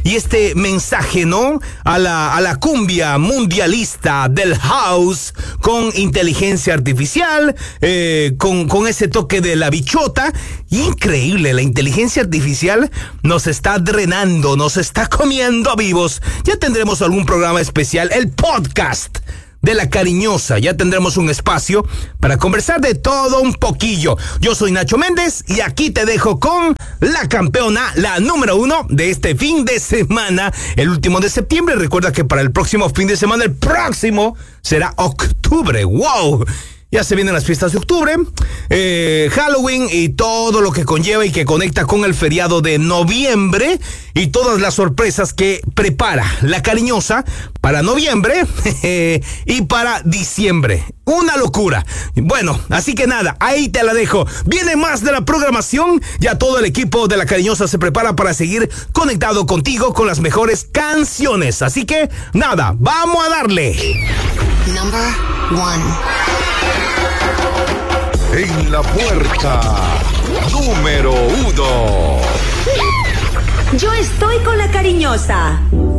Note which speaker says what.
Speaker 1: y este mensaje, ¿no? A la cumbia mundialista del house con inteligencia artificial, con ese toque de la bichota. Increíble, la inteligencia artificial nos está drenando, nos está comiendo vivos. Ya tendremos algún programa especial, el podcast de La Cariñosa. Ya tendremos un espacio para conversar de todo un poquillo. Yo soy Nacho Méndez y aquí te dejo con la campeona, la número 1 de este fin de semana, el último de septiembre. Recuerda que para el próximo fin de semana, el próximo será octubre. ¡Wow! Ya se vienen las fiestas de octubre, Halloween y todo lo que conlleva y que conecta con el feriado de noviembre y todas las sorpresas que prepara La Cariñosa para noviembre y para diciembre. Una locura. Bueno, así que nada, ahí te la dejo. Viene más de la programación. Ya todo el equipo de La Cariñosa se prepara para seguir conectado contigo con las mejores canciones. Así que nada, vamos a darle.
Speaker 2: Number 1.
Speaker 3: En la puerta, número 1.
Speaker 4: Yo estoy con La Cariñosa.